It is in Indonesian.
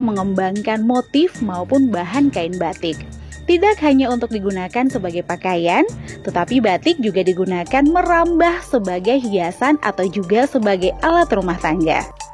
mengembangkan motif maupun bahan kain batik. Tidak hanya untuk digunakan sebagai pakaian, tetapi batik juga digunakan merambah sebagai hiasan atau juga sebagai alat rumah tangga.